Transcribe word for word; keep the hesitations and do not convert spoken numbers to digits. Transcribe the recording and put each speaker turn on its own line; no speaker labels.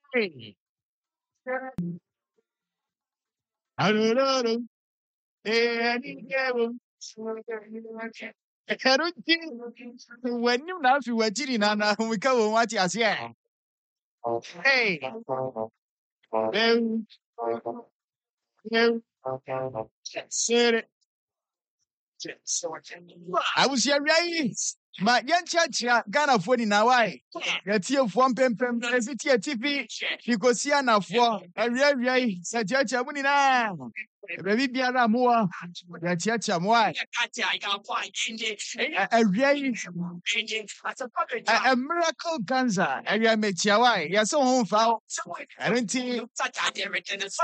Hey. I don't know. Eh, ɛno nti w'anim na afi w'akyiri na na meka wɔ mu ate aseɛ. Hey. Em, em, sere. Abusua yi ma yɛnkyerɛkyerɛ Ghanafoɔ nyinaa wae. Yɛtiefoɔ mpempem ebi tie tifi fikosi anafoɔ awiawia yi yɛkyerɛkyerɛ mo nyinaa. Baabi biara a mowɔ yɛkyerɛkyerɛ mo wae. Ɛ- Awia yi a, a miracle cancer awia mekyia wae. Yɛsɛ wo ho mfa wo. Ɛno nti